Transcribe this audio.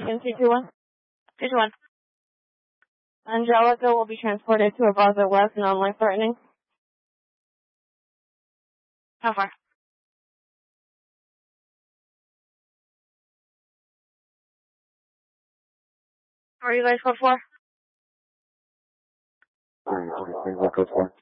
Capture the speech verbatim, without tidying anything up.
N C two one. two one. Angelica will be transported to Abaza West, non-life threatening. How far? Where are you guys code for? Three, three, three, what code for?